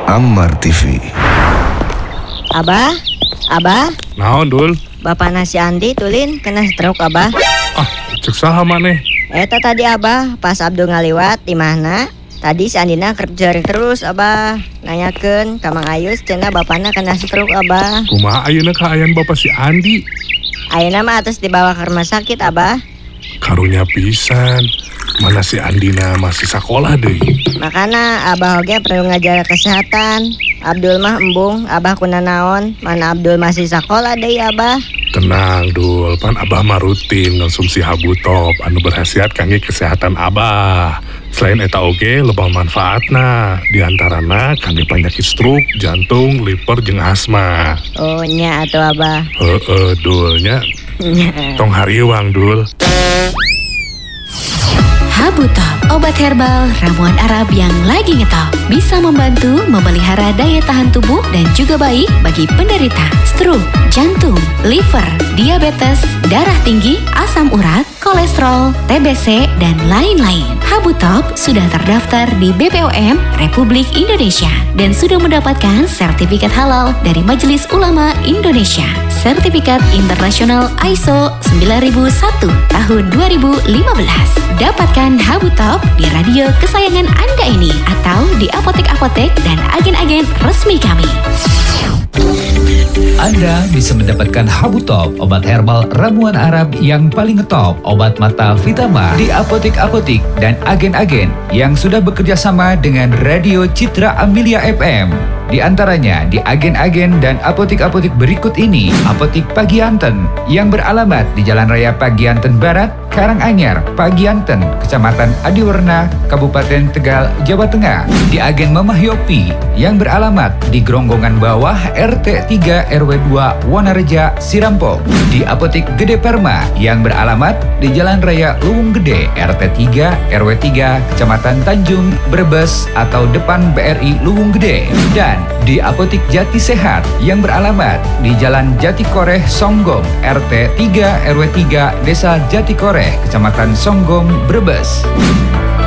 Ammar TV. Abah, Naon Dul? Bapak nasi Andi tulin kena stroke Abah. Cek saha maneh? Eta tadi Abah pas Abdul ngaliwat di mana? Tadi si Andina kerja terus Abah. Nanyakeun ka Mang Ayus cenah bapana kena stroke Abah. Kumaha ayeuna kaayaan bapak si Andi? Ayeuna mah atus dibawa ke rumah sakit Abah. Karunya pisan. Mana si Andina masih sekolah deui. Makana Abah oge perlu ngajaga kesehatan. Abdul mah embung, Abah kuna naon? Mana Abdul masih sekolah deui Abah. Tenang Dul, pan Abah mah rutin konsumsi habu top anu berhasiat kangge kesehatan Abah. Selain eta oge loba manfaatna, diantarana kangge penyakit stroke, jantung, liver jeung asma. Oh nya atuh Abah. Dul nya. Tong hariwang Dul. Habu Top, obat herbal ramuan Arab yang lagi ngetop. Bisa membantu memelihara daya tahan tubuh dan juga baik bagi penderita stroke, jantung, liver, diabetes, darah tinggi, asam urat, kolesterol, TBC, dan lain-lain. Habu Top sudah terdaftar di BPOM Republik Indonesia dan sudah mendapatkan sertifikat halal dari Majelis Ulama Indonesia. Sertifikat internasional ISO 9001 tahun 2015. Dapatkan Habu Top di radio kesayangan Anda ini atau di apotek-apotek dan agen-agen resmi kami. Anda bisa mendapatkan Habu Top, obat herbal ramuan Arab yang paling ngetop, obat mata Vitama di apotek-apotek dan agen-agen yang sudah bekerja sama dengan Radio Citra Amelia FM. Di antaranya di agen-agen dan apotek-apotek berikut ini: Apotek Pagianten yang beralamat di Jalan Raya Pagianten Barat, Karanganyar, Pagianten, Kecamatan Adiwarna, Kabupaten Tegal, Jawa Tengah. Di agen Mamah Yopi yang beralamat di Gronggongan Bawah, RT 3 RW 2 Wonoreja, Sirampok. Di Apotek Gede Perma yang beralamat di Jalan Raya Luwung Gede, RT 3 RW 3 Kecamatan Tanjung, Brebes atau depan BRI Luwung Gede. Dan di Apotek Jati Sehat yang beralamat di Jalan Jati Koreh, Songgom, RT 3 RW 3 Desa Jati Koreh, Kecamatan Songgom, Brebes.